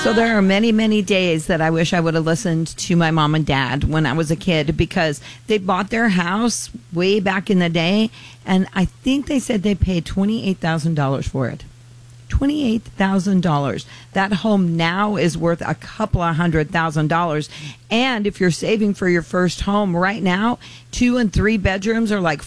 So there are many, many days that I wish I would have listened to my mom and dad when I was a kid, because they bought their house way back in the day, and I think they said they paid $28,000 for it. $28,000. That home now is worth a couple of $100,000. And if you're saving for your first home right now, 2 and 3 bedrooms are like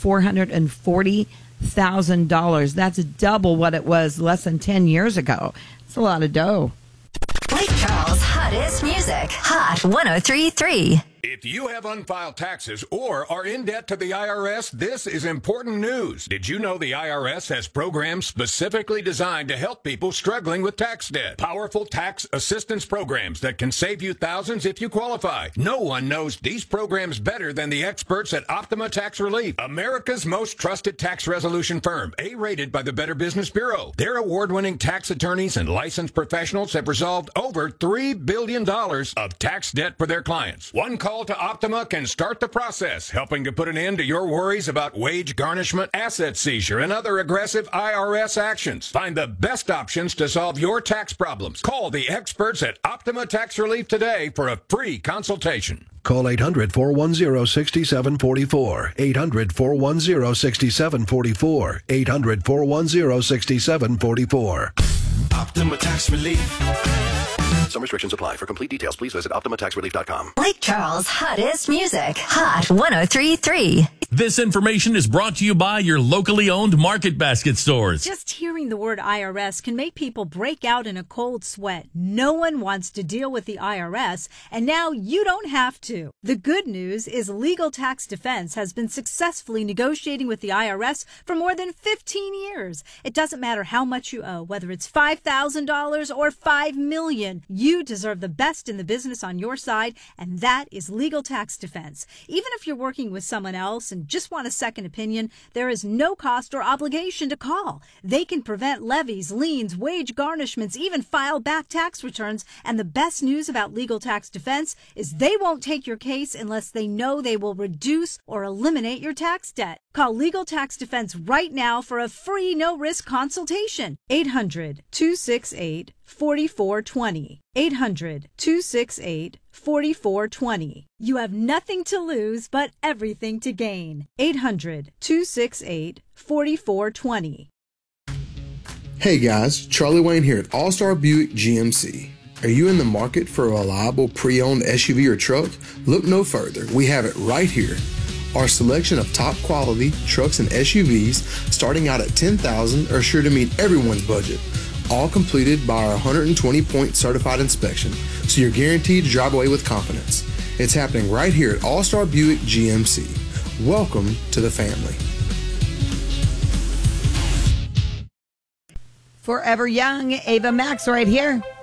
$440,000. That's double what it was less than 10 years ago. It's a lot of dough. Lake Charles' hottest music. Hot 103.3. If you have unfiled taxes or are in debt to the IRS, this is important news. Did you know the IRS has programs specifically designed to help people struggling with tax debt? Powerful tax assistance programs that can save you thousands if you qualify. No one knows these programs better than the experts at Optima Tax Relief, America's most trusted tax resolution firm, A-rated by the Better Business Bureau. Their award-winning tax attorneys and licensed professionals have resolved over $3 billion of tax debt for their clients. One call to Optima can start the process, helping to put an end to your worries about wage garnishment, asset seizure, and other aggressive IRS actions. Find the best options to solve your tax problems. Call the experts at Optima Tax Relief today for a free consultation. Call 800-410-6744. 800-410-6744. 800-410-6744. Optima Tax Relief. Some restrictions apply. For complete details, please visit OptimaTaxRelief.com. Lake Charles' hottest music. Hot 103.3. This information is brought to you by your locally owned Market Basket stores. Just hearing the word IRS can make people break out in a cold sweat. No one wants to deal with the IRS, and now you don't have to. The good news is Legal Tax Defense has been successfully negotiating with the IRS for more than 15 years. It doesn't matter how much you owe, whether it's $5,000 or $5 million. You deserve the best in the business on your side, and that is Legal Tax Defense. Even if you're working with someone else and just want a second opinion, there is no cost or obligation to call. They can prevent levies, liens, wage garnishments, even file back tax returns. And the best news about Legal Tax Defense is they won't take your case unless they know they will reduce or eliminate your tax debt. Call Legal Tax Defense right now for a free no-risk consultation. 800-268-4420. 800-268-4420. You have nothing to lose but everything to gain. 800-268-4420. Hey guys, Charlie Wayne here at All-Star Buick GMC. Are you in the market for a reliable pre-owned SUV or truck? Look no further. We have it right here. Our selection of top quality trucks and SUVs starting out at $10,000 are sure to meet everyone's budget. All completed by our 120-point certified inspection, so you're guaranteed to drive away with confidence. It's happening right here at All-Star Buick GMC. Welcome to the family. Forever Young, Ava Max right here.